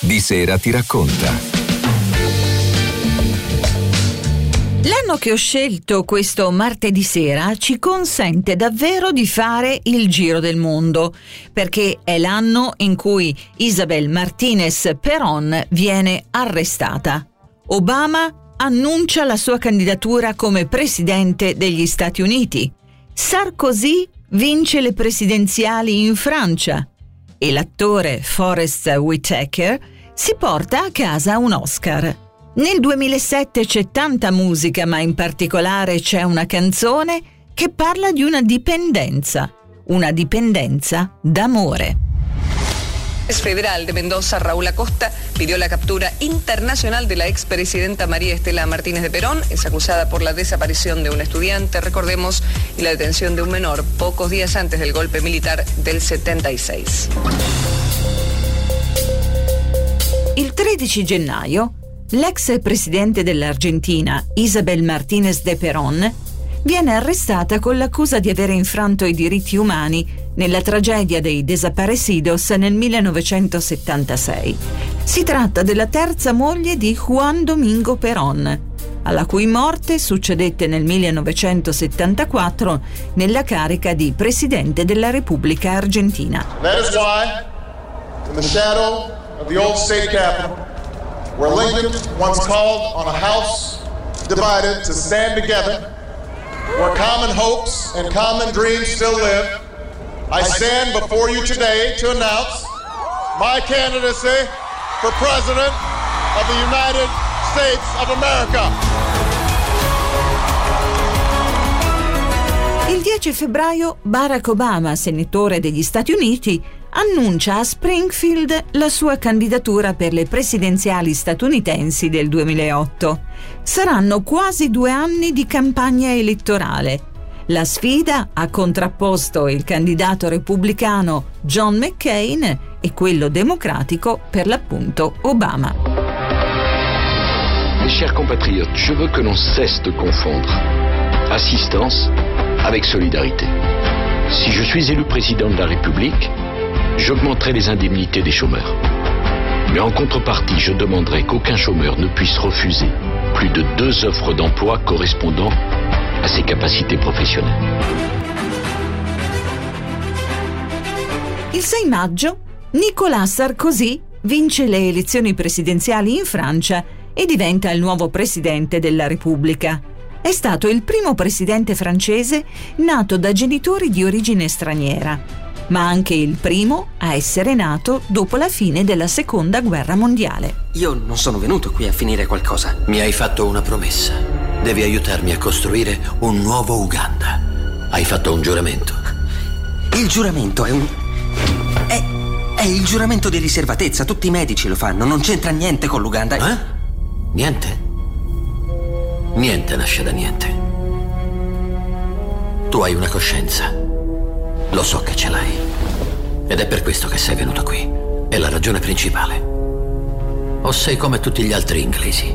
Di Sera ti racconta. L'anno che ho scelto questo martedì sera ci consente davvero di fare il giro del mondo, perché è l'anno in cui Isabel Martínez Perón viene arrestata. Obama annuncia la sua candidatura come presidente degli Stati Uniti. Sarkozy vince le presidenziali in Francia e l'attore Forest Whitaker si porta a casa un Oscar. Nel 2007 c'è tanta musica, ma in particolare c'è una canzone che parla di una dipendenza d'amore. El juez federal de Mendoza, Raúl Acosta, pidió la captura internacional de la expresidenta María Estela Martínez de Perón. Es acusada por la desaparición de un estudiante, recordemos, y la detención de un menor pocos días antes del golpe militar del 76. Il 13 gennaio, l'ex presidente dell'Argentina, Isabel Martínez de Perón, viene arrestata con l'accusa di aver infranto i diritti umani nella tragedia dei desaparecidos nel 1976. Si tratta della terza moglie di Juan Domingo Perón, alla cui morte succedette nel 1974 nella carica di presidente della Repubblica Argentina. That is why, in the shadow of the old state capitol, where Lincoln once called on a house divided to stand together, where common hopes and common dreams still live, I stand before you today to announce my candidacy for President of the United States of America. Il 10 febbraio Barack Obama, senatore degli Stati Uniti, annuncia a Springfield la sua candidatura per le presidenziali statunitensi del 2008. Saranno quasi 2 anni di campagna elettorale. La sfida ha contrapposto il candidato repubblicano John McCain e quello democratico, per l'appunto Obama. Mes chers compatriotes, je veux que l'on cesse de confondre assistance avec solidarité. Si je suis élu président de la République, j'augmenterai les indemnités des chômeurs. Mais en contrepartie, je demanderai qu'aucun chômeur ne puisse refuser plus de 2 offres d'emploi correspondant à ses capacités professionnelles. Il 6 maggio, Nicolas Sarkozy vince le elezioni presidenziali in Francia e diventa il nuovo presidente della Repubblica. È stato il primo presidente francese nato da genitori di origine straniera, ma anche il primo a essere nato dopo la fine della Seconda Guerra Mondiale. Io non sono venuto qui a finire qualcosa. Mi hai fatto una promessa. Devi aiutarmi a costruire un nuovo Uganda. Hai fatto un giuramento. Il giuramento è il giuramento di riservatezza. Tutti i medici lo fanno. Non c'entra niente con l'Uganda. Niente? Niente nasce da niente. Tu hai una coscienza. Lo so che ce l'hai. Ed è per questo che sei venuto qui. È la ragione principale. O sei come tutti gli altri inglesi?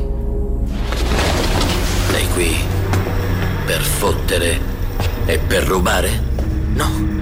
Sei qui per fottere e per rubare? No.